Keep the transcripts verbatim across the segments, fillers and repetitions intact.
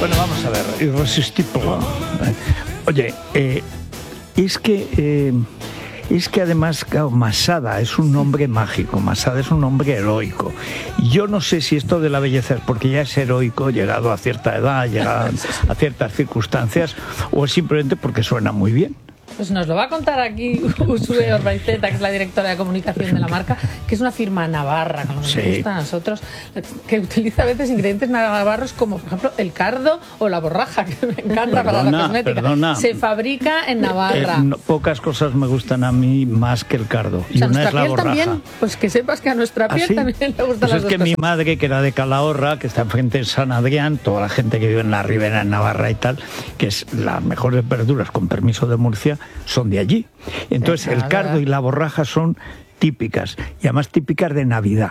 Bueno, vamos a ver, irresistible. Oye, eh, es que... Eh, Es que además, claro, Masada es un nombre mágico, Masada es un nombre heroico. Yo no sé si esto de la belleza es porque ya es heroico, llegado a cierta edad, llegado a ciertas circunstancias, o es simplemente porque suena muy bien. Pues nos lo va a contar aquí Uxue Orbaizeta, que es la directora de comunicación de la marca, que es una firma navarra, como nos sí. gusta a nosotros, que utiliza a veces ingredientes navarros como, por ejemplo, el cardo o la borraja, que me encanta perdona, para la cosmética. Perdona. Se fabrica en Navarra. Eh, no, pocas cosas me gustan a mí más que el cardo. Y o sea, una es la borraja. También, pues que sepas que a nuestra piel ¿Ah, sí? también le gustan pues las es dos que cosas. Mi madre, que era de Calahorra, que está enfrente de San Adrián, toda la gente que vive en la Ribera, en Navarra y tal, que es las mejores verduras, con permiso de Murcia, son de allí. Entonces el cardo y la borraja son típicas, y además típicas de Navidad.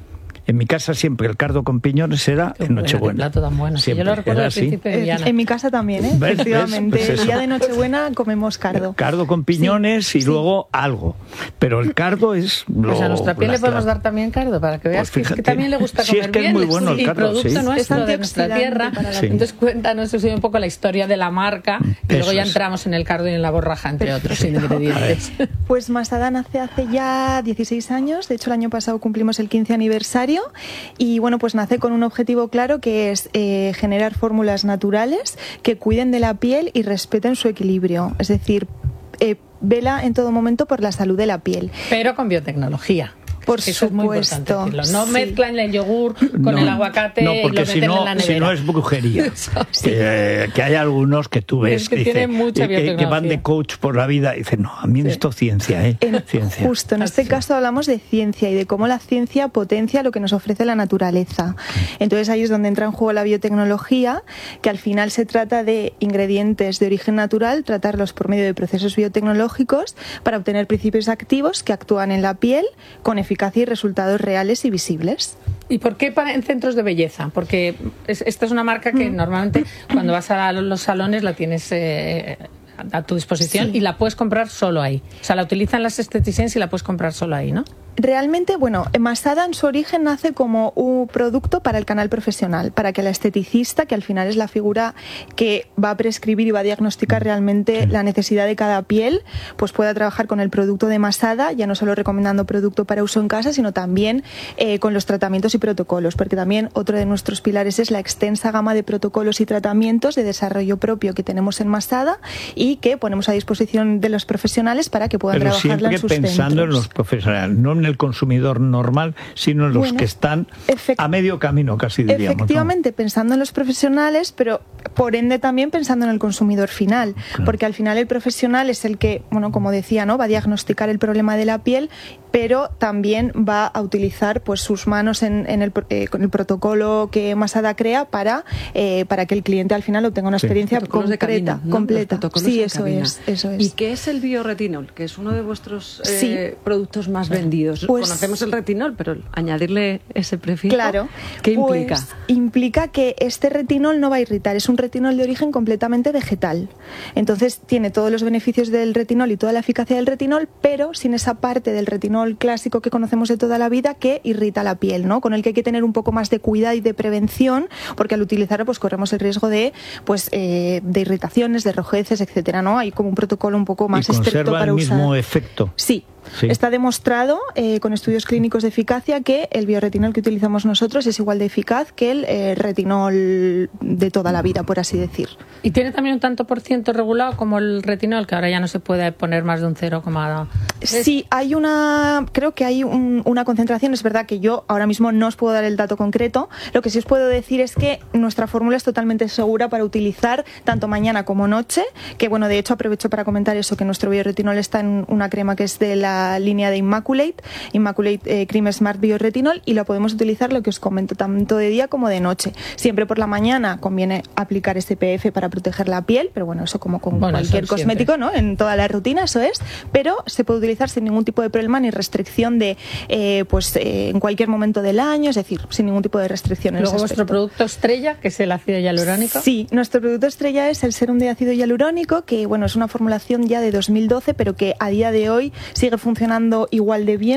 En mi casa siempre el cardo con piñones era en Nochebuena. Qué plato tan bueno. Sí, yo lo recuerdo al principio de Viana. En mi casa también, ¿eh? ¿Ves? Efectivamente. ¿Ves? Pues el día de Nochebuena comemos cardo. Cardo con piñones sí, y sí. luego algo. Pero el cardo es lo... Pues a nuestra piel le podemos dar también cardo, para que veas pues fíjate, que, que también le gusta comer sí, es que bien. Es muy bueno sí, el cardo, producto sí. nuestro de nuestra tierra. Sí. Entonces cuéntanos eso, un poco la historia de la marca y luego ya entramos en el cardo y en la borraja, entre Perfecto. otros ingredientes. Pues Masada nace hace ya dieciséis años. De hecho, el año pasado cumplimos el quince aniversario. Y bueno, pues nace con un objetivo claro, que es eh, generar fórmulas naturales que cuiden de la piel y respeten su equilibrio. Es decir, eh, vela en todo momento por la salud de la piel. Pero con biotecnología. Por Eso supuesto. Es muy importante decirlo. No sí. mezclan el yogur con no, el aguacate no, y lo meten si no, en la nevera. Si no es brujería. sí. que, que hay algunos que tú ves es que, que, dice, mucha que, que van de coach por la vida y dicen, no, a mí sí. esto es ciencia, ¿eh? En, ciencia. Justo, en este caso hablamos de ciencia y de cómo la ciencia potencia lo que nos ofrece la naturaleza. Entonces ahí es donde entra en juego la biotecnología, que al final se trata de ingredientes de origen natural, tratarlos por medio de procesos biotecnológicos para obtener principios activos que actúan en la piel con eficacia y resultados reales y visibles. ¿Y por qué en centros de belleza? Porque es, esta es una marca que normalmente cuando vas a los salones la tienes eh, a tu disposición sí. y la puedes comprar solo ahí. O sea, la utilizan las esteticienses y la puedes comprar solo ahí, ¿no? Realmente, bueno, Masada en su origen nace como un producto para el canal profesional, para que la esteticista, que al final es la figura que va a prescribir y va a diagnosticar realmente la necesidad de cada piel, pues pueda trabajar con el producto de Masada, ya no solo recomendando producto para uso en casa, sino también eh, con los tratamientos y protocolos, porque también otro de nuestros pilares es la extensa gama de protocolos y tratamientos de desarrollo propio que tenemos en Masada y que ponemos a disposición de los profesionales para que puedan Pero trabajarla en sus siempre pensando centros. En los profesionales, no en el consumidor normal, sino en los bueno, que están a medio camino, casi diríamos. Efectivamente, ¿no? Pensando en los profesionales, pero por ende también pensando en el consumidor final, claro. Porque al final el profesional es el que, bueno, como decía, ¿no? Va a diagnosticar el problema de la piel, pero también va a utilizar pues sus manos en, en el, eh, con el protocolo que Masada crea para, eh, para que el cliente al final obtenga una sí. experiencia completa. Cabina, ¿no? completa. Sí, eso es, eso es. ¿Y qué es el bioretinol? Que es uno de vuestros eh, sí. productos más vendidos. Pues, conocemos el retinol, pero añadirle ese prefijo, claro, ¿qué implica? Pues implica que este retinol no va a irritar, es un retinol de origen completamente vegetal. Entonces tiene todos los beneficios del retinol y toda la eficacia del retinol, pero sin esa parte del retinol clásico que conocemos de toda la vida que irrita la piel, ¿no? Con el que hay que tener un poco más de cuidado y de prevención, porque al utilizarlo pues corremos el riesgo de pues eh, de irritaciones, de rojeces, etcétera, ¿no? Hay como un protocolo un poco más y estricto para el usar. mismo efecto. Sí. Sí. Está demostrado eh, con estudios clínicos de eficacia que el bioretinol que utilizamos nosotros es igual de eficaz que el eh, retinol de toda la vida, por así decir. ¿Y tiene también un tanto por ciento regulado como el retinol, que ahora ya no se puede poner más de un cero coma dos? Sí, hay una, creo que hay un, una concentración, es verdad que yo ahora mismo no os puedo dar el dato concreto, lo que sí os puedo decir es que nuestra fórmula es totalmente segura para utilizar tanto mañana como noche, que bueno, de hecho aprovecho para comentar eso, que nuestro bioretinol está en una crema que es de la línea de Immaculate, Immaculate eh, Cream Smart Bioretinol, y lo podemos utilizar, lo que os comento, tanto de día como de noche. Siempre por la mañana conviene aplicar S P F para proteger la piel, pero bueno, eso como con bueno, cualquier cosmético, ¿no? En toda la rutina, eso es, pero se puede utilizar sin ningún tipo de problema ni restricción de, eh, pues eh, en cualquier momento del año, es decir, sin ningún tipo de restricción. Luego vuestro producto estrella, que es el ácido hialurónico. Sí, nuestro producto estrella es el sérum de ácido hialurónico, que bueno, es una formulación ya de dos mil doce, pero que a día de hoy sigue funcionando igual de bien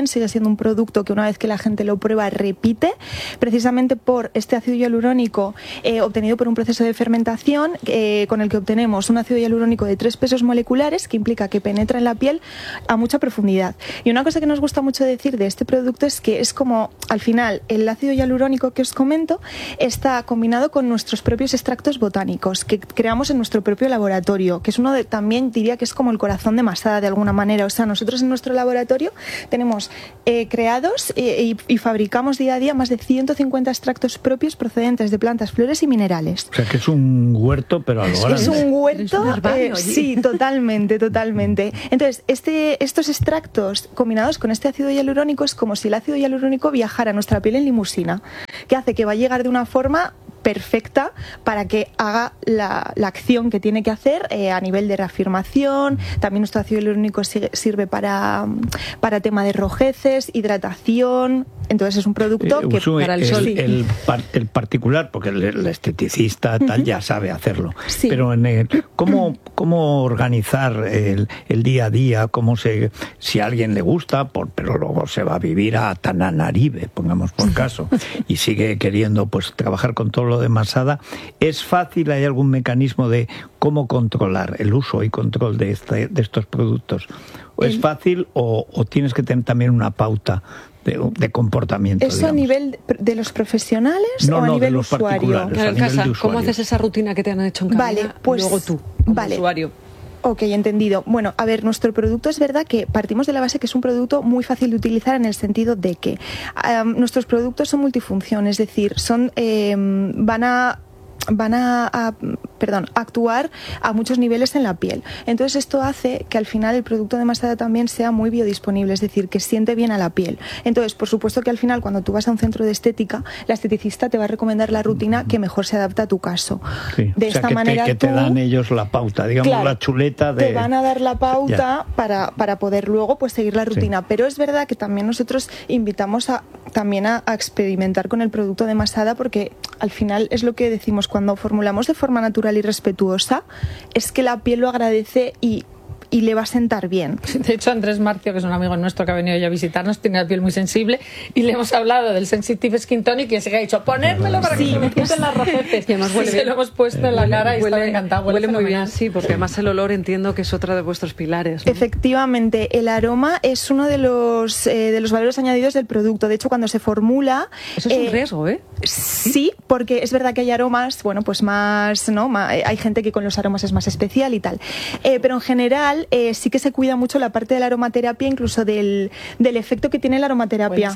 bien, sigue siendo un producto que una vez que la gente lo prueba repite, precisamente por este ácido hialurónico eh, obtenido por un proceso de fermentación eh, con el que obtenemos un ácido hialurónico de tres pesos moleculares, que implica que penetra en la piel a mucha profundidad. Y una cosa que nos gusta mucho decir de este producto es que es como, al final, el ácido hialurónico que os comento está combinado con nuestros propios extractos botánicos que creamos en nuestro propio laboratorio, que es uno de, también diría que es como el corazón de Masada de alguna manera. O sea, nosotros en nuestro laboratorio tenemos eh, creados eh, y, y fabricamos día a día más de ciento cincuenta extractos propios procedentes de plantas, flores y minerales. O sea, que es un huerto, pero a lo grande. Es un huerto, un herbario, eh, sí, totalmente, totalmente. Entonces, este, estos extractos combinados con este ácido hialurónico es como si el ácido hialurónico viajara a nuestra piel en limusina, que hace que va a llegar de una forma perfecta para que haga la, la acción que tiene que hacer eh, a nivel de reafirmación. También nuestro ácido hialurónico sirve para, para tema de rojeces, hidratación. Entonces es un producto eh, que Usue, para el, el sol... El, el, el particular, porque el, el esteticista tal uh-huh. ya sabe hacerlo. Sí. Pero en el, ¿cómo, cómo organizar el, el día a día? Cómo se, si a alguien le gusta, por, pero luego se va a vivir a Tananarive, pongamos por caso, y sigue queriendo pues trabajar con todo lo de Masada. ¿Es fácil? ¿Hay algún mecanismo de cómo controlar el uso y control de, este, de estos productos? ¿O el... es fácil o, o tienes que tener también una pauta de, de comportamiento? ¿Eso digamos? A nivel de los profesionales no, o a no, nivel de los usuario? Claro, en casa, ¿cómo haces esa rutina que te han hecho en cabina? Vale, pues, luego tú, como vale. usuario? Ok, entendido. Bueno, a ver, nuestro producto es verdad que partimos de la base que es un producto muy fácil de utilizar en el sentido de que um, nuestros productos son multifunción, es decir, son eh, van a van a, a perdón, actuar a muchos niveles en la piel. Entonces esto hace que al final el producto de Masada también sea muy biodisponible, es decir, que siente bien a la piel. Entonces, por supuesto que al final cuando tú vas a un centro de estética, la esteticista te va a recomendar la rutina que mejor se adapta a tu caso. Sí. De o sea, esta que manera te, que tú, te dan ellos la pauta, digamos, claro, la chuleta de... Te van a dar la pauta para, para poder luego pues seguir la rutina. Sí. Pero es verdad que también nosotros invitamos a, también a, a experimentar con el producto de Masada, porque al final es lo que decimos cuando formulamos de forma natural y respetuosa, es que la piel lo agradece y y le va a sentar bien. De hecho, Andrés Marcio, que es un amigo nuestro que ha venido ya a visitarnos, tiene la piel muy sensible y le hemos hablado del Sensitive Skin Tonic y se ha dicho, ponérmelo para que sí. se me quiten las rojeces. Y además huele sí, bien. Se lo hemos puesto en la huele, cara y huele, está encantado. Huele, huele muy bien, sí, porque además el olor entiendo que es otro de vuestros pilares, ¿no? Efectivamente, el aroma es uno de los, eh, de los valores añadidos del producto. De hecho, cuando se formula... Eso es eh, un riesgo, ¿eh? Sí, porque es verdad que hay aromas, bueno, pues más, ¿no? Hay gente que con los aromas es más especial y tal. Eh, pero en general eh, sí que se cuida mucho la parte de la aromaterapia, incluso del, del efecto que tiene la aromaterapia.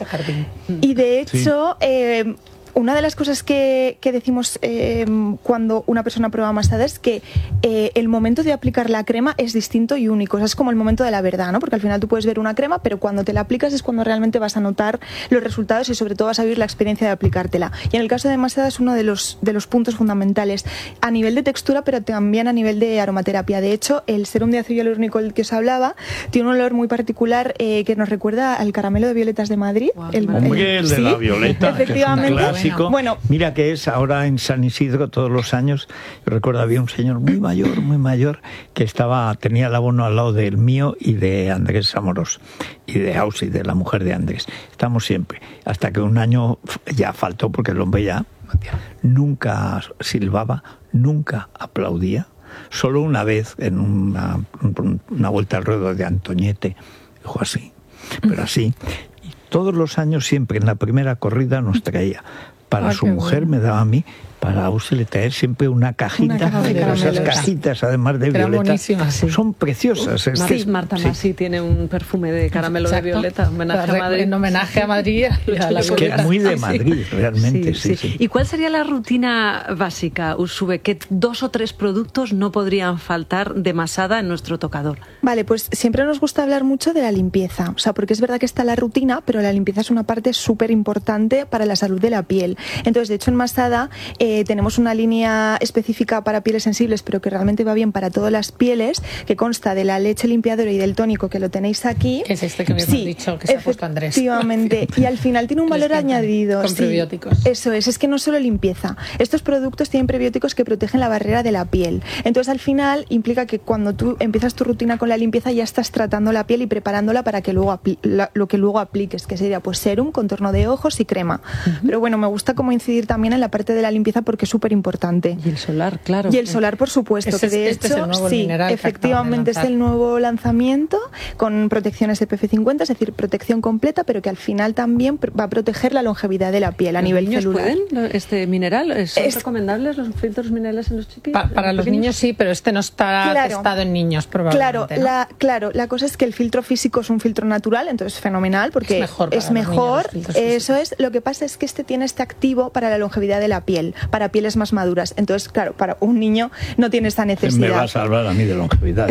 Y de hecho... Sí. Eh, una de las cosas que, que decimos eh, cuando una persona prueba Masada es que eh, el momento de aplicar la crema es distinto y único. O sea, es como el momento de la verdad, ¿no? Porque al final tú puedes ver una crema, pero cuando te la aplicas es cuando realmente vas a notar los resultados y sobre todo vas a vivir la experiencia de aplicártela. Y en el caso de Masada es uno de los, de los puntos fundamentales a nivel de textura, pero también a nivel de aromaterapia. De hecho, el serum de ácido hialurónico del que os hablaba tiene un olor muy particular eh, que nos recuerda al caramelo de violetas de Madrid. Wow, el, el, el de ¿sí? la violeta. Efectivamente. Bueno, mira que es ahora en San Isidro todos los años. Yo recuerdo había un señor muy mayor, muy mayor, que estaba tenía el abono al lado del mío y de Andrés Amorós y de Ausi, de la mujer de Andrés. Estamos siempre, hasta que un año ya faltó porque el hombre ya nunca silbaba, nunca aplaudía. Solo una vez en una, una vuelta al ruedo de Antoñete dijo así, pero así. Y todos los años siempre en la primera corrida nos traía. Para ah, su mujer bueno. me daba a mí, para Ausi le traer siempre una cajita, una caja de pero esas cajitas además de violeta sí. son preciosas. Uh, Mar- Marta sí. Masi tiene un perfume de caramelo Exacto. de violeta, homenaje a Madrid. En homenaje a Madrid. A la es que es muy de Madrid, sí. realmente. Sí, sí, sí. Sí. ¿Y cuál sería la rutina básica, Ursube? ¿Qué dos o tres productos no podrían faltar de Masada en nuestro tocador? Vale, pues siempre nos gusta hablar mucho de la limpieza, o sea, porque es verdad que está la rutina, pero la limpieza es una parte súper importante para la salud de la piel. Entonces, de hecho, en Masada... Eh, eh, tenemos una línea específica para pieles sensibles, pero que realmente va bien para todas las pieles, que consta de la leche limpiadora y del tónico, que lo tenéis aquí. Que es este que me sí, hemos dicho, que se ha puesto Andrés. Efectivamente. Y al final tiene un valor añadido. Con sí, prebióticos. Eso es, es que no solo limpieza. Estos productos tienen prebióticos que protegen la barrera de la piel. Entonces, al final, implica que cuando tú empiezas tu rutina con la limpieza, ya estás tratando la piel y preparándola para que luego apli- la, lo que luego apliques, que sería pues serum, contorno de ojos y crema. Uh-huh. Pero bueno, me gusta como incidir también en la parte de la limpieza porque es súper importante. Y el solar, claro. Y el solar, por supuesto, este que de es, este hecho, es el nuevo sí, mineral efectivamente es el nuevo lanzamiento con protección S P F cincuenta, es decir, protección completa, pero que al final también va a proteger la longevidad de la piel a nivel niños celular. ¿Pueden este mineral? ¿Son es, recomendables los filtros minerales en los chiquillos? Pa, para los pequeños? niños sí, pero este no está claro, testado en niños probablemente. Claro, ¿no? la, claro, la cosa es que el filtro físico es un filtro natural, entonces fenomenal, porque es mejor. Es mejor niños, eso es. Lo que pasa es que este tiene este activo para la longevidad de la piel, para pieles más maduras. Entonces, claro, para un niño no tiene esta necesidad. Me va a salvar a mí de longevidad.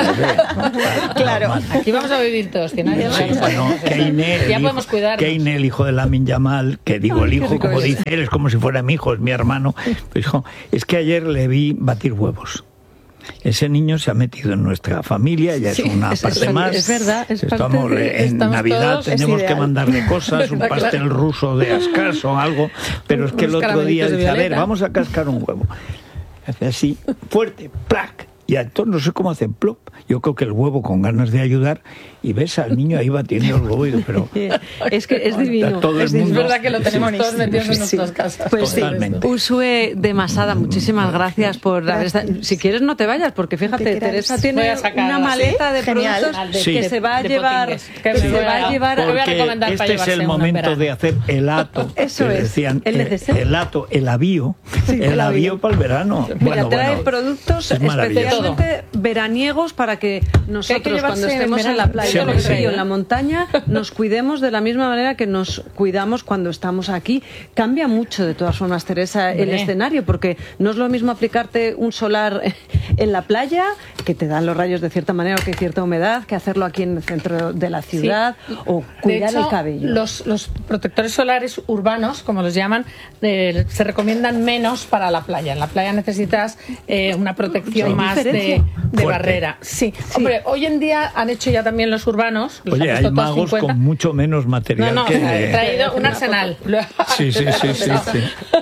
Claro. Aquí vamos a vivir todos cien años. Sí, bueno, Keine, ya podemos cuidarnos. Keine, el hijo de Lamin Yamal, que digo el hijo, como dice él, es como si fuera mi hijo, es mi hermano. Pues, hijo, es que ayer le vi batir huevos. Ese niño se ha metido en nuestra familia, ya sí, es una es, parte es, más. Es verdad, es estamos, parte de, en estamos Navidad tenemos que mandarle cosas, un pastel claro. ruso de Ascas o algo, pero es que el otro día dice, a ver, vamos a cascar un huevo. Hace así, fuerte, plac. Y entonces no sé cómo hace plop. Yo creo que el huevo con ganas de ayudar y ves al niño ahí batiendo el huevo y digo, pero es que es divino. Todo el es, mundo, es verdad que lo tenemos sí, todos metidos sí, en sí. nuestras casas. Pues totalmente. Usue de Masada, muchísimas gracias por gracias. haber estado. Si quieres no te vayas, porque fíjate, Teresa tiene una maleta ¿Sí? de Genial. productos Sí. que se va a de llevar, potingues. que se va a llevar. Voy a Porque recomendar para este es el llevarse uno en momento verano. de hacer el ato. Eso que es, decían, el eh, neceser. el ato, el avío, Sí, el el avío avío. para el verano. Mira, Bueno, trae bueno, productos es maravilloso. especialmente veraniegos para que nosotros cuando estemos en, en la playa, Siempre, en el sí. río, en la montaña, nos cuidemos de la misma manera que nos cuidamos cuando estamos aquí. Cambia mucho de todas formas, Teresa, el Hombre. escenario, porque no es lo mismo aplicarte un solar en la playa, que te dan los rayos de cierta manera o que hay cierta humedad, que hacerlo aquí en el centro de la ciudad, Sí. o cuidar de hecho, el cabello. Los, los protectores solares urbanos, como los llaman, eh, se recomiendan menos para la playa. En la playa necesitas eh, una protección ¿Hay más de, diferencia? de Fuerte. barrera. Sí. Hombre, hoy en día han hecho ya también los urbanos. Los Oye, han hay puesto todos magos cincuenta. con mucho menos No, material no, que... he traído un arsenal. Sí, sí, sí, sí, sí.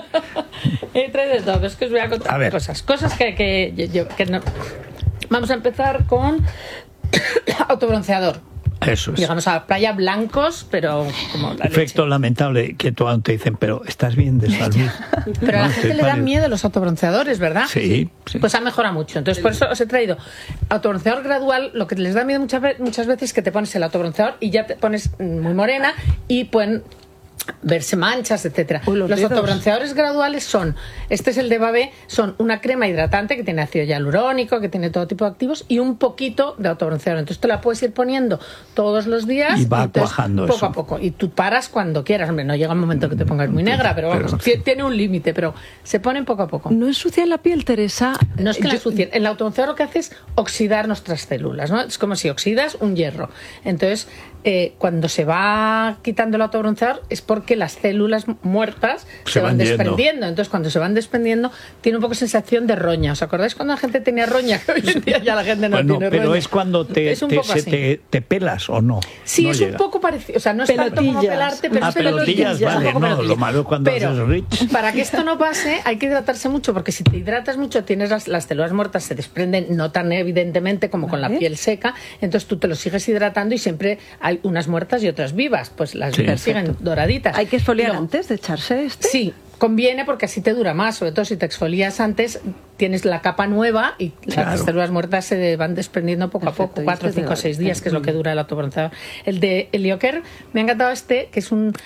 He traído de todo, es que os voy a contar A ver. cosas. Cosas que, que, yo- que no. Vamos a empezar con autobronceador. Eso es. Llegamos a la playa blancos, pero como la Efecto leche. lamentable que tú te dicen, pero estás bien de salud. Pero a No, la gente estoy le da pálido. miedo los autobronceadores, ¿verdad? Sí, sí. Pues ha mejorado mucho. Entonces, por eso os he traído autobronceador gradual. Lo que les da miedo muchas, ve- muchas veces es que te pones el autobronceador y ya te pones muy morena y pueden verse manchas, etcétera. Uy, los los dedos. autobronceadores graduales son, este es el de Babé, son una crema hidratante que tiene ácido hialurónico, que tiene todo tipo de activos y un poquito de autobronceador. Entonces tú la puedes ir poniendo todos los días Y va entonces, cuajando poco eso. a poco. Y tú paras cuando quieras. Hombre, no llega un momento que te pongas muy negra, pero vamos, Pero- ti- tiene un límite, pero se ponen poco a poco. ¿No ensucia la piel, Teresa? No es que la Yo- ensucien. El autobronceador lo que hace es oxidar nuestras células, ¿no? Es como si oxidas un hierro. Entonces, eh, cuando se va quitando el autobronceador es porque las células muertas se, Se van, van yendo. desprendiendo. Entonces, cuando se van desprendiendo, tiene un poco sensación de roña. ¿Os acordáis cuando la gente tenía roña? Que hoy en día ya la gente no Bueno, tiene pero roña. es cuando te, Es un te, poco se así. te, te pelas o no. Sí, No es llega. un poco parecido. O sea, no es tanto como Pelotillas. pelarte, pero Ah, es pelotillas, es un vale, poco no, pelotillas. lo malo es cuando Pero, haces rich. para que esto no pase, hay que hidratarse mucho, porque si te hidratas mucho, tienes las, las células muertas, se desprenden no tan evidentemente como con la Vale. piel seca, entonces tú te lo sigues hidratando y siempre hay unas muertas y otras vivas, pues las Sí. persiguen doraditas. ¿Hay que exfoliar No. antes de echarse este? Sí, conviene porque así te dura más, sobre todo si te exfolias antes, tienes la capa nueva y Claro. las células muertas se van desprendiendo poco Perfecto, a poco, y cuatro, este cinco, de- seis días, que es lo que dura el autobronceador. El de Helioker, me ha encantado este, que es un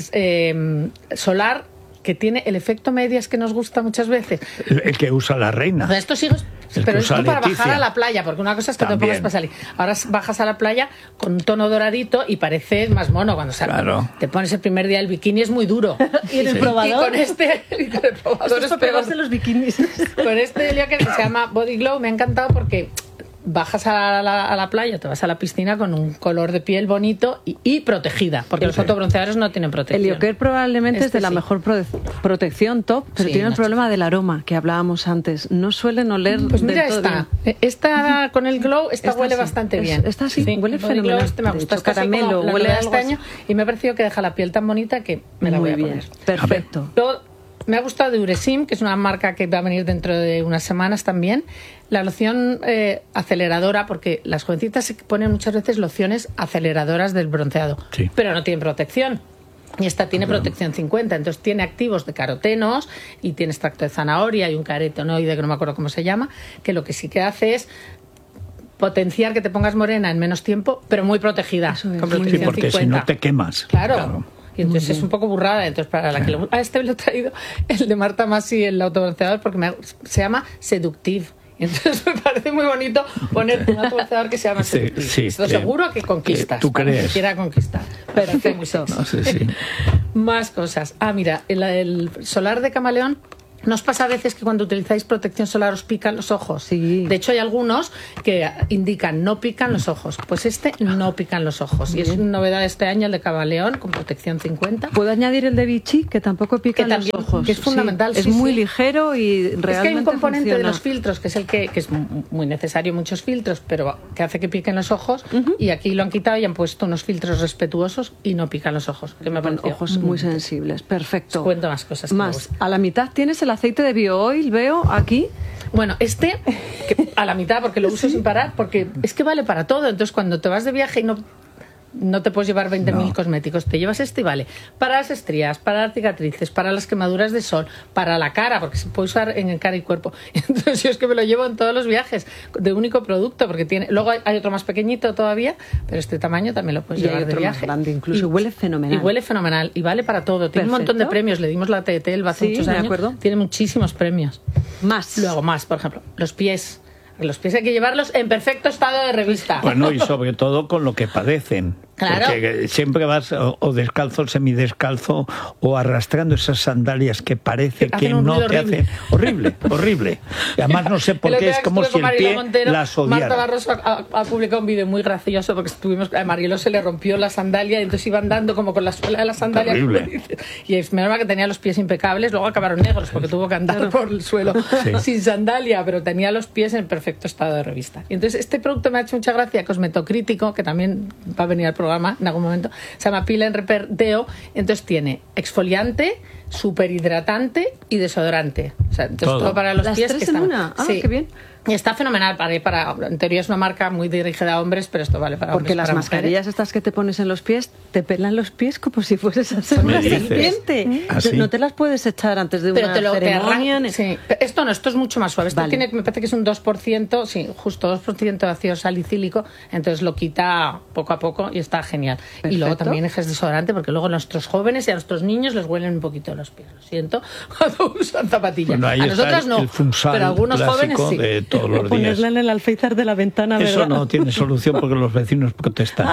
eh, solar que tiene el efecto medias que nos gusta muchas veces. El, el que usa la reina. O sea, esto sigue, El pero que esto usa para Leticia. bajar a la playa, porque una cosa es que te También. pongas para salir. Ahora bajas a la playa con un tono doradito y parece más mono cuando sales. Claro. Te pones el primer día el bikini, es muy duro. ¿Y en el Sí. probador? Y con este, y con el probador Esto es es para peor. pegarse los bikinis. Con este Helioker que se llama Body Glow me ha encantado porque bajas a la, a la playa, te vas a la piscina con un color de piel bonito y, y protegida, porque sí, los autobronceadores no tienen protección. El Ioker probablemente este es de la sí. mejor pro protección top, pero sí, tiene el Nacho. problema del aroma que hablábamos antes. No suelen oler Pues mira del todo esta, bien. esta con el glow, esta, Esta huele sí. bastante Es- bien. esta sí, huele el body fenomenal. glow este me De gusta, hecho, esta así caramelo, como la huele novedad algo este año así. y me ha parecido que deja la piel tan bonita que me la Muy voy a bien, poner. perfecto. Luego, me ha gustado de Uresim, que es una marca que va a venir dentro de unas semanas también. La loción eh, aceleradora, porque las jovencitas se ponen muchas veces lociones aceleradoras del bronceado, Sí. pero no tienen protección. Y esta tiene Claro. protección cincuenta, entonces tiene activos de carotenos y tiene extracto de zanahoria y un carotenoide que no me acuerdo cómo se llama, que lo que sí que hace es potenciar que te pongas morena en menos tiempo, pero muy protegida, Eso es. con Sí, protección porque si cincuenta. no te quemas. Claro. Y entonces es un poco burrada. Entonces, para la que le gusta. A este le he traído el de Marta Masi, el autobronceador, porque me, se llama Seductive. Y entonces me parece muy bonito poner un autobronceador que se llama Sí, Seductive. sí, Esto eh, seguro que conquistas. ¿tú para crees? que quiera conquistar. Perfecto. No sé si... Más cosas. Ah, mira, el, el solar de camaleón. ¿Nos pasa a veces que cuando utilizáis protección solar os pican los ojos? Sí. De hecho, hay algunos que indican no pican los ojos. Pues este no pican los ojos. Y es una novedad de este año, el de camaleón, con protección cincuenta. ¿Puedo añadir el de Vichy, que tampoco pica Que también- los ojos? que es fundamental, Sí, sí, es muy sí. ligero y realmente Es que hay un componente funciona. de los filtros, que es el que, que es muy necesario, muchos filtros, pero que hace que piquen los ojos. Y aquí lo han quitado y han puesto unos filtros respetuosos y no pican los ojos. Que me Con pareció ojos muy bonito. sensibles, perfecto. Os cuento más cosas que me Más, gustan. a la mitad tienes el aceite de bio veo aquí. Bueno, este, que a la mitad, porque lo uso sin parar, porque es que vale para todo. Entonces, cuando te vas de viaje y no, no te puedes llevar veinte mil No. cosméticos, te llevas este y vale para las estrías, para las cicatrices, para las quemaduras de sol, para la cara, porque se puede usar en cara y cuerpo. Entonces, yo es que me lo llevo en todos los viajes, de único producto, porque tiene. Luego hay, hay otro más pequeñito todavía, pero este tamaño también lo puedes Y hay llevar de otro más viaje. grande incluso, y huele fenomenal. Y huele fenomenal, y vale para todo. Tiene un montón de Perfecto. premios, le dimos la T T hace Sí, muchos me años. acuerdo. Tiene muchísimos premios. Más. Luego más, por ejemplo, los pies. Los pies hay que llevarlos en perfecto estado de revista. Bueno, y sobre todo con lo que padecen. Claro. Porque siempre vas o, o descalzo, semidescalzo, o arrastrando esas sandalias que parece Hacen que un no ruido te horrible. hacen... Horrible, horrible. Y además no sé por El qué, otro es día como estuve si con el Mariló pie Montero, las Marta odiara. Barroso ha, ha publicado un vídeo muy gracioso porque estuvimos, a Mariló se le rompió la sandalia y entonces iban dando como con la suela de la sandalia. Terrible. Y es menos mal que tenía los pies impecables, luego acabaron negros porque tuvo que andar por el suelo Sí. sin sandalia, pero tenía los pies en perfecto estado de revista. Y entonces este producto me ha hecho mucha gracia, Cosmetocrítico, que también va a venir al programa en algún momento, se llama Peel and Repair Deo, entonces tiene exfoliante, super hidratante y desodorante. O sea, entonces todo, Todo. para los Las pies tres que en están- una. Ah, Sí. qué bien. Y está fenomenal para, para en teoría es una marca muy dirigida a hombres, pero esto vale para Porque hombres, las para mascarillas estas que te pones en los pies te pelan los pies como si fueses a ser ¿Me una dices? serpiente. ¿Ah, sí? No te las puedes echar antes de pero una te lo te ceremonia. arran- ni- sí. Pero esto no, esto es mucho más suave. Esto Vale. tiene, me parece que es un dos por ciento, sí, justo dos por ciento de ácido salicílico, entonces lo quita poco a poco y está genial. Y luego Perfecto. también es desodorante, porque luego a nuestros jóvenes y a nuestros niños les huelen un poquito los pies. Lo siento, cuando usan zapatillas. Bueno, ahí a está nosotras el, no, el funsal pero algunos jóvenes clásico sí. de todos los días. Ponerla en el alféizar de la ventana, Eso ¿verdad? no tiene solución porque los vecinos protestan.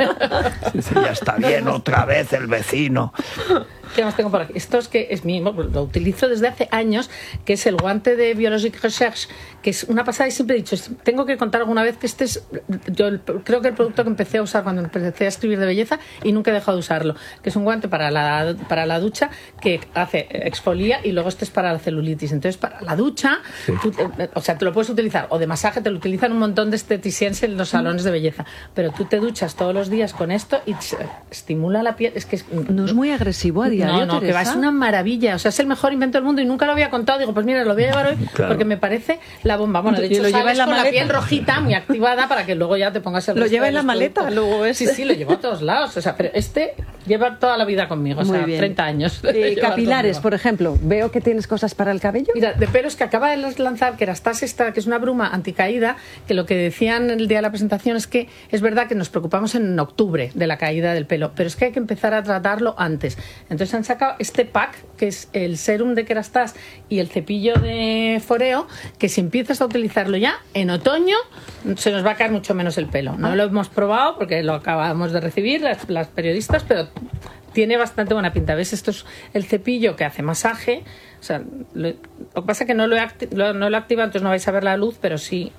Sí, sí, ya está bien, otra vez el vecino. ¿Qué más tengo por aquí? Esto es que es mío, lo utilizo desde hace años, que es el guante de Biologique Recherche, que es una pasada y siempre he dicho, tengo que contar alguna vez que este es, yo el- creo que el producto que empecé a usar cuando empecé a escribir de belleza y nunca he dejado de usarlo, que es un guante para la, para la ducha que hace exfolia y luego este es para la celulitis. Entonces, para la ducha, Sí. tú, eh, o sea, te lo puedes utilizar, o de masaje, te lo utilizan un montón de esteticienses en los salones de belleza, pero tú te duchas todos los días con esto y se- estimula la piel, es que es, No es muy agresivo a diario, no, no, que va, Teresa. es una maravilla. O sea, es el mejor invento del mundo y nunca lo había contado. Digo, pues mira, lo voy a llevar hoy Claro. porque me parece la bomba. Bueno, de Y hecho, lo lleva sales en la con la maleta. piel rojita, muy activada, para que luego ya te pongas el Lo resto lleva de en la los maleta, productos. luego es- Sí, sí, lo llevo a todos lados. O sea, pero este lleva toda la vida conmigo. O Muy sea, bien. treinta años. Eh, Lleva capilares, conmigo. por ejemplo. Veo que tienes cosas para el cabello. Mira, de pelos que acaba de lanzar Kerastase esta, que es una bruma anticaída, que lo que decían el día de la presentación es que es verdad que nos preocupamos en octubre de la caída del pelo, pero es que hay que empezar a tratarlo antes. Entonces han sacado este pack, que es el serum de Kerastase y el cepillo de Foreo, que si empiezas a utilizarlo ya, en otoño se nos va a caer mucho menos el pelo. No lo hemos probado porque lo acabamos de recibir las, las periodistas, pero tiene bastante buena pinta. ¿Ves? Esto es el cepillo que hace masaje. O sea, lo, lo que pasa es que no lo, he acti- lo, no lo activa, entonces no vais a ver la luz, pero sí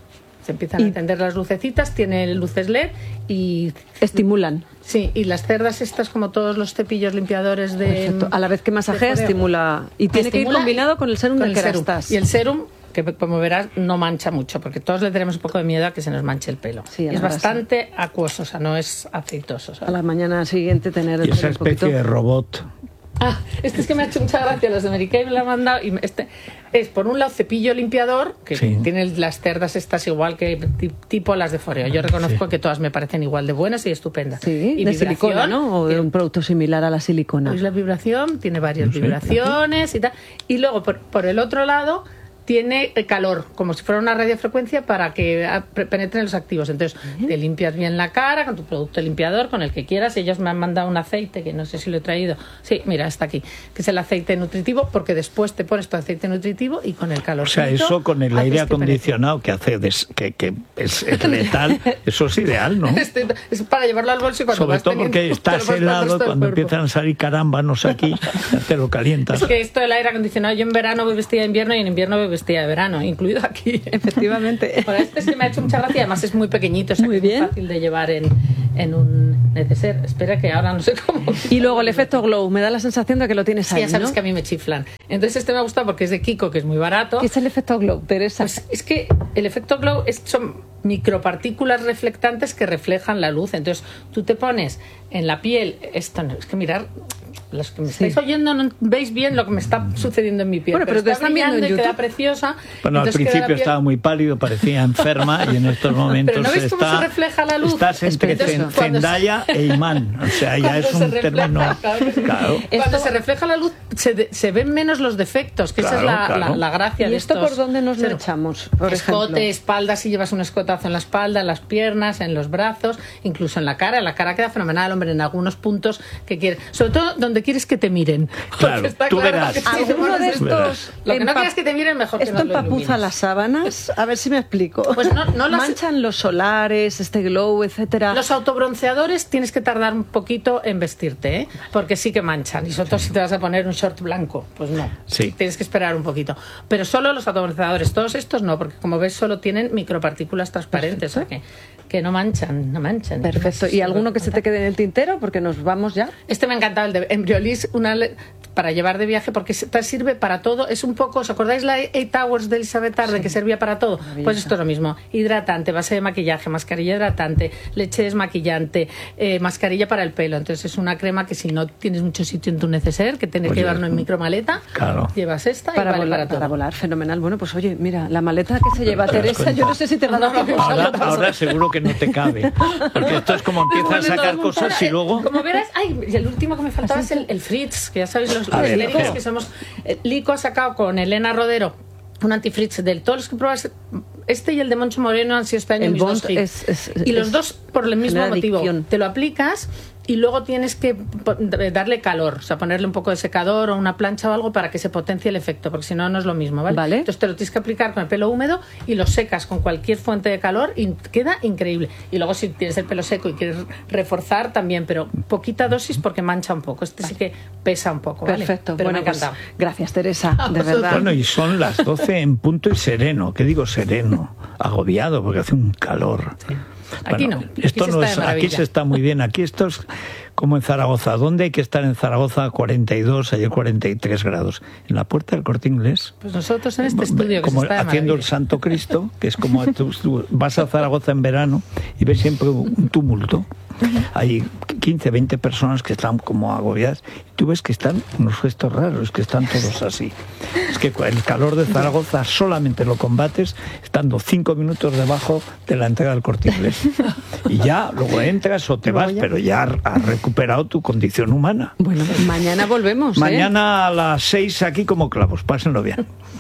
se empiezan a encender las lucecitas, tiene luces L E D y... Estimulan. Sí, y las cerdas estas, como todos los cepillos limpiadores de... Perfecto. A la vez que masajea, estimula. Y tiene que ir combinado con el serum del Kerastase. Y el serum, que como verás, no mancha mucho, porque todos le tenemos un poco de miedo a que se nos manche el pelo. Sí, es bastante acuoso, o sea, no es aceitoso, ¿sabes? A la mañana siguiente tener el y esa especie poquito... de robot. Ah, este es que me ha hecho mucha gracia, los de Mary Kay me lo han mandado. Y este es, por un lado, cepillo limpiador, que sí. tiene las cerdas estas igual que tipo las de Foreo. Yo reconozco sí. que todas me parecen igual de buenas y estupendas. Sí, y de silicona, ¿no? O de un producto similar a la silicona. Es la vibración, tiene varias sí. vibraciones y tal. Y luego, por, por el otro lado... tiene calor, como si fuera una radiofrecuencia para que penetren los activos. Entonces, uh-huh. te limpias bien la cara con tu producto limpiador, con el que quieras. Ellos me han mandado un aceite, que no sé si lo he traído. Sí, mira, está aquí. Que es el aceite nutritivo, porque después te pones tu aceite nutritivo y con el calor. O sea, eso con el aire acondicionado que hace des, que, que es, es letal, eso es ideal, ¿no? Este, es para llevarlo al bolso y cuando Sobre vas todo teniendo, porque estás helado, cuando empiezan a salir carámbanos aquí, te lo calientas. Es que esto del aire acondicionado, yo en verano voy vestida de invierno y en invierno voy vestida de verano, incluido aquí. Efectivamente. Bueno, este es que me ha hecho mucha gracia, además es muy pequeñito, o sea, muy que es bien. muy fácil de llevar en, en un neceser. Espera que ahora no sé cómo. Y luego el efecto glow, me da la sensación de que lo tienes ahí, sí, ya sabes ¿no? que a mí me chiflan. Entonces este me ha gustado porque es de Kiko, que es muy barato. ¿Qué es el efecto glow, Teresa? Pues es que el efecto glow es, son micropartículas reflectantes que reflejan la luz. Entonces tú te pones en la piel, esto no, es que mirar, los que me estáis sí. oyendo no veis bien lo que me está sucediendo en mi piel. Bueno, pero, pero te están viendo en YouTube. Queda preciosa. Bueno, al principio piel... estaba muy pálido, parecía enferma y en estos momentos pero ¿no ves cómo está, se refleja la luz? Estás entre Entonces, Zendaya se... e imán. O sea, ya es un término. Claro. Claro. Cuando se refleja la luz se, de, se ven menos los defectos, que claro, esa es la, claro. la, la gracia ¿Y de esto estos. por dónde nos lo echamos? Por escote, ejemplo. espalda, si llevas un escotazo en la espalda, en las piernas, en los brazos, incluso en la cara. La cara queda fenomenal, hombre, en algunos puntos que quieres. Sobre todo donde quieres que te miren. Claro, tú claro verás. Que si Alguno de estos. Lo que no quieres que te miren, mejor que ¿Esto no lo empapuza ilumines. las sábanas? A ver si me explico. Pues no, no las... Manchan los solares, este glow, etcétera. Los autobronceadores tienes que tardar un poquito en vestirte, ¿eh? Porque sí que manchan. Y sobre todo si te vas a poner un short blanco, pues no. Sí. Tienes que esperar un poquito. Pero solo los autobronceadores, todos estos no, porque como ves solo tienen micropartículas transparentes, o sea que, que no manchan, no manchan. Perfecto. ¿Y alguno que se te quede en el tintero? Porque nos vamos ya. Este me ha encantado, el de Embryolisse, una le... para llevar de viaje, porque te sirve para todo. Es un poco, ¿os acordáis la Eight Hours de Elizabeth Arden, sí, que servía para todo? Pues esto es lo mismo. Hidratante, base de maquillaje, mascarilla hidratante, leche desmaquillante, eh, mascarilla para el pelo. Entonces es una crema que si no tienes mucho sitio en tu neceser, que tienes pues que llevarlo en micromaleta, claro, llevas esta para y vale volar, para todo. Para volar, fenomenal. Bueno, pues oye, mira, la maleta que se lleva Teresa, yo no sé si te va a dar tiempo. Ahora, ahora seguro que no te cabe, porque esto es como empiezas a sacar cosas y luego... Como verás, ay, y el último que me faltaba es el, el Fritz, que ya sabéis los, los ver, genéricos que somos... Eh, Lico ha sacado con Elena Rodero un antifritz del todos los que pruebas, este y el de Moncho Moreno han sido este año el mis dos hits. Es, es, y los es, dos por el mismo motivo. Adicción. Te lo aplicas y luego tienes que darle calor, o sea, ponerle un poco de secador o una plancha o algo para que se potencie el efecto, porque si no, no es lo mismo, ¿vale? ¿Vale? Entonces te lo tienes que aplicar con el pelo húmedo y lo secas con cualquier fuente de calor y queda increíble. Y luego si tienes el pelo seco y quieres reforzar también, pero poquita dosis porque mancha un poco. Este sí que pesa un poco, ¿vale? Perfecto. Pero bueno, me ha encantado. Pues, gracias, Teresa, de verdad. Bueno, y son las doce en punto y sereno. ¿Qué digo sereno? Agobiado porque hace un calor. Sí. Aquí bueno, no. Aquí esto se, no está es, aquí se está muy bien. Aquí esto es como en Zaragoza. ¿Dónde hay que estar en Zaragoza? cuarenta y dos, ayer cuarenta y tres grados. En la Puerta del Corte Inglés. Pues nosotros en este estudio que como se está de haciendo maravilla. el Santo Cristo, que es como tú, tú vas a Zaragoza en verano y ves siempre un tumulto. Hay quince, veinte personas que están como agobiadas y tú ves que están unos gestos raros, que están todos así. Es que el calor de Zaragoza solamente lo combates estando cinco minutos debajo de la entrada del Corte Inglés. Y ya luego entras o te vas, pero ya has recuperado tu condición humana. Bueno, mañana volvemos, ¿eh? Mañana a las seis aquí como clavos. Pásenlo bien.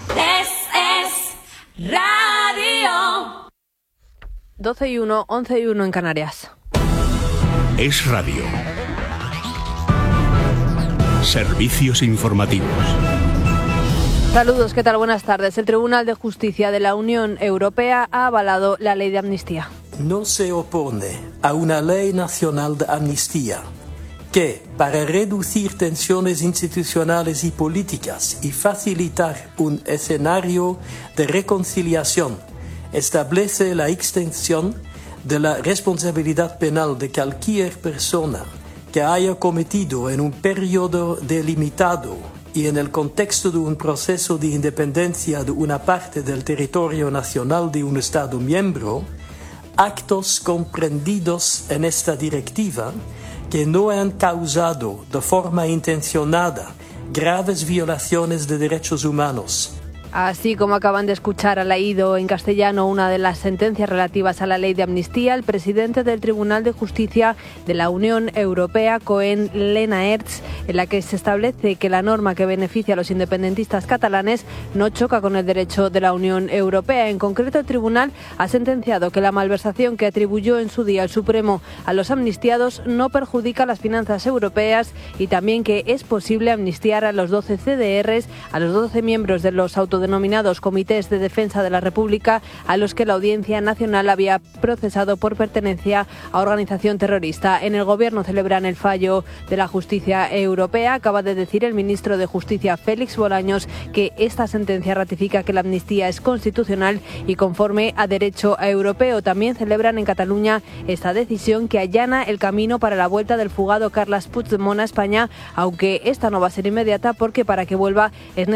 Es, es radio. doce y uno, once y uno en Canarias. Es radio. Servicios informativos. Saludos, ¿qué tal? Buenas tardes. El Tribunal de Justicia de la Unión Europea ha avalado la ley de amnistía. No se opone a una ley nacional de amnistía que, para reducir tensiones institucionales y políticas y facilitar un escenario de reconciliación establece la extensión de la responsabilidad penal de cualquier persona que haya cometido en un periodo delimitado y en el contexto de un proceso de independencia de una parte del territorio nacional de un Estado miembro, actos comprendidos en esta directiva que no han causado de forma intencionada graves violaciones de derechos humanos. Así como acaban de escuchar, ha leído en castellano una de las sentencias relativas a la ley de amnistía el presidente del Tribunal de Justicia de la Unión Europea, Koen Lenaerts, en la que se establece que la norma que beneficia a los independentistas catalanes no choca con el derecho de la Unión Europea. En concreto, el tribunal ha sentenciado que la malversación que atribuyó en su día el Supremo a los amnistiados no perjudica las finanzas europeas y también que es posible amnistiar a los doce C D Rs, a los doce miembros de los autodenominados Comités de Defensa de la República, a los que la Audiencia Nacional había procesado por pertenencia a organización terrorista. En el Gobierno celebran el fallo de la justicia europea. Acaba de decir el ministro de Justicia, Félix Bolaños, que esta sentencia ratifica que la amnistía es constitucional y conforme a derecho europeo. También celebran en Cataluña esta decisión que allana el camino para la vuelta del fugado Carles Puigdemont a España, aunque esta no va a ser inmediata porque para que vuelva es necesario